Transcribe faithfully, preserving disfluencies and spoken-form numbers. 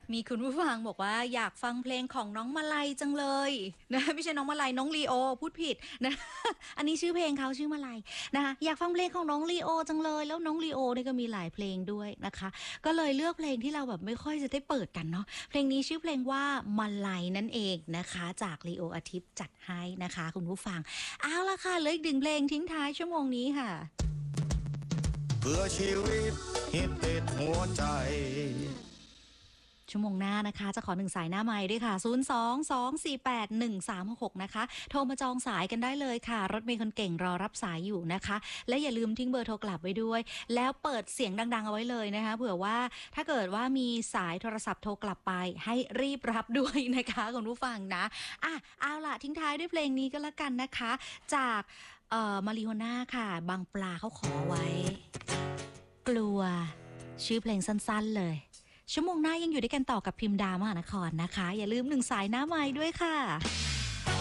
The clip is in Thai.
มีคุณผู้ฟังบอกว่าอยากฟังเพลงของน้องมาลัยจังเลยนะไม่ใช่น้องมาลัยน้องลีโอพูดผิดนะอันนี้ชื่อเพลงเขาชื่อมาลัยนะคะอยากฟังเพลงของน้องลีโอจังเลยแล้วน้องลีโอนี่ก็มีหลายเพลงด้วยนะคะก็เลยเลือกเพลงที่เราแบบไม่ค่อยจะได้เปิดกันเนาะเพลงนี้ชื่อเพลงว่ามาลัยนั่นเองนะคะจากลีโออาทิตย์จัดให้นะคะคุณผู้ฟังเอาละค่ะเหลืออีกหนึ่งเพลงทิ้งท้ายชั่วโมงนี้ค่ะเพื่อชีวิตฮิตติดหัวใจชั่วโมงหน้านะคะจะขอหนึ่งสายหน้าไมค์ด้วยค่ะศูนย์ สอง สอง สี่ แปด หนึ่ง สาม หก นะคะโทรมาจองสายกันได้เลยค่ะรถเมล์คนเก่งรอรับสายอยู่นะคะและอย่าลืมทิ้งเบอร์โทรกลับไว้ด้วยแล้วเปิดเสียงดังๆเอาไว้เลยนะคะเผื่อว่าถ้าเกิดว่ามีสายโทรศัพท์โทรกลับไปให้รีบรับด้วยนะคะคุณผู้ฟังนะอ่ะเอาล่ะทิ้งท้ายด้วยเพลงนี้ก็แล้วกันนะคะจากเอ่อมาริโฮน่าค่ะบางปลาเขาขอไว้กลัวชื่อเพลงสั้นๆเลยชั่วโมงหน้ายังอยู่ด้วยกันต่อกับพิมพ์ดามหานครนะคะอย่าลืมหนึ่งสายหน้าไม้ด้วยค่ะ